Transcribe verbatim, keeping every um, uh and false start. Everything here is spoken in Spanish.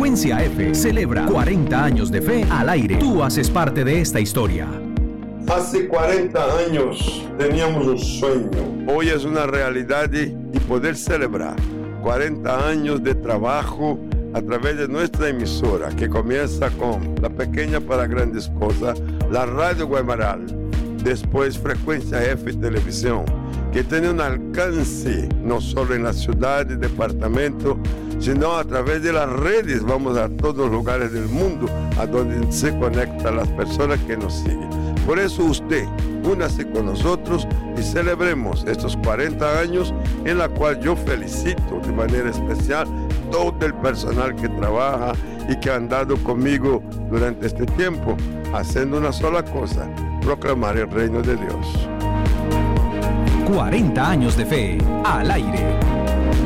Frecuencia F celebra cuarenta años de fe al aire. Tú haces parte de esta historia. Hace cuarenta años teníamos un sueño. Hoy es una realidad y, y poder celebrar cuarenta años de trabajo a través de nuestra emisora, que comienza con La Pequeña para Grandes Cosas, la Radio Guaymaral, después Frecuencia F Televisión, que tiene un alcance no solo en la ciudad y departamento, sino a través de las redes. Vamos a todos los lugares del mundo a donde se conectan las personas que nos siguen. Por eso usted, únase con nosotros y celebremos estos cuarenta años, en la cual yo felicito de manera especial todo el personal que trabaja y que han andado conmigo durante este tiempo, haciendo una sola cosa: proclamar el reino de Dios. cuarenta años de fe al aire.